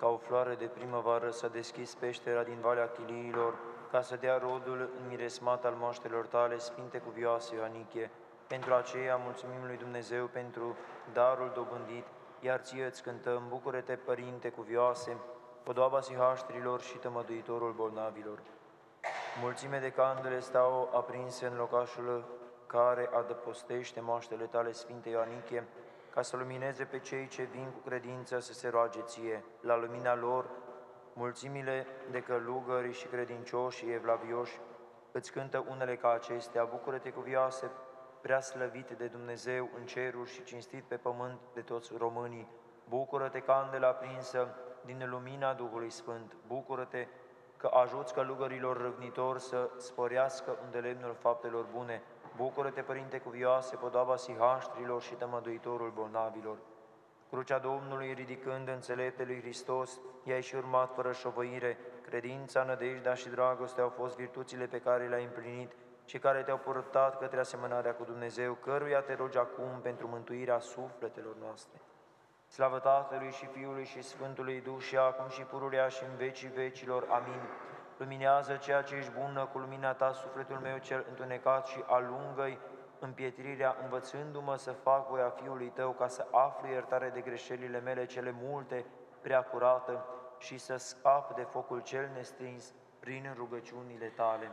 ca o floare de primăvară s-a deschis peștera din Valea Chiliilor, ca să dea rodul înmiresmat al moaștelor tale, Sfinte Cuvioase Ioanichie. Pentru aceea mulțumim lui Dumnezeu pentru darul dobândit, iar ție îți cântăm, bucură-te, Părinte Cuvioase, podoaba sihaștrilor și tămăduitorul bolnavilor. Mulțime de candele stau aprinse în locașul care adăpostește moaștele tale, Sfinte Ioanichie, ca să lumineze pe cei ce vin cu credință să se roage ție. La lumina lor, mulțimile de călugări și credincioși și evlavioși îți cântă unele ca acestea. Bucură-te, Cuvioase, prea slăvit de Dumnezeu în ceruri și cinstit pe pământ de toți românii. Bucură-te, candela aprinsă din lumina Duhului Sfânt. Bucură-te că ajuți călugărilor râvnitori să sporească îndelemnul faptelor bune. Bucură-te, Părinte Cuvioase, podoaba sihaștrilor și tămăduitorul bolnavilor. Crucea Domnului ridicând înțelepte lui Hristos, i-ai și urmat fără șovăire. Credința, nădejdea și dragostea au fost virtuțile pe care le-ai împlinit și care te-au purtat către asemănarea cu Dumnezeu, căruia te rogi acum pentru mântuirea sufletelor noastre. Slavă Tatălui și Fiului și Sfântului Duh și acum și pururea și în vecii vecilor. Amin. Luminează ceea ce ești bună cu lumina ta, sufletul meu cel întunecat, și alungă-i împietrirea, învățându-mă să fac voia Fiului tău, ca să aflu iertare de greșelile mele cele multe, prea curată, și să scap de focul cel nestins prin rugăciunile tale.